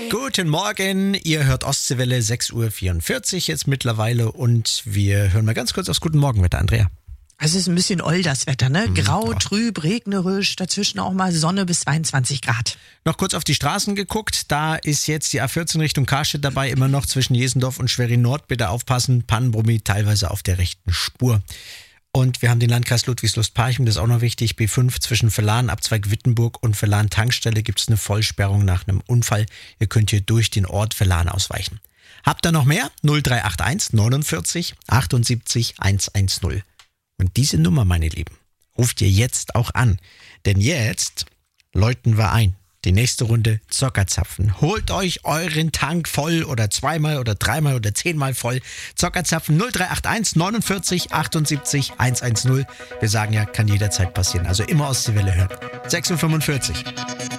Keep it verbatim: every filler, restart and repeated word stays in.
Guten Morgen, ihr hört Ostseewelle, sechs Uhr vierundvierzig jetzt mittlerweile und wir hören mal ganz kurz aufs Guten Morgenwetter, Andrea. Also es ist ein bisschen oll, das Wetter, ne? Mhm, Grau, ja. trüb, regnerisch, dazwischen auch mal Sonne bis zweiundzwanzig Grad. Noch kurz auf die Straßen geguckt, da ist jetzt die A vierzehn Richtung Karstedt dabei, immer noch zwischen Jesendorf und Schwerin Nord. Bitte aufpassen, Pannenbrummi teilweise auf der rechten Spur. Und wir haben den Landkreis Ludwigslust-Parchim, das ist auch noch wichtig, B fünf zwischen Verlan, Abzweig Wittenburg und Verlan Tankstelle gibt es eine Vollsperrung nach einem Unfall. Ihr könnt hier durch den Ort Verlan ausweichen. Habt ihr noch mehr? null drei acht eins neunundvierzig achtundsiebzig hundertzehn. Und diese Nummer, meine Lieben, ruft ihr jetzt auch an. Denn jetzt läuten wir ein. Die nächste Runde Zockerzapfen. Holt euch euren Tank voll oder zweimal oder dreimal oder zehnmal voll. Zockerzapfen null drei acht eins neunundvierzig achtundsiebzig hundertzehn. Wir sagen ja, kann jederzeit passieren. Also immer Ostseewelle hören. sechs Uhr fünfundvierzig.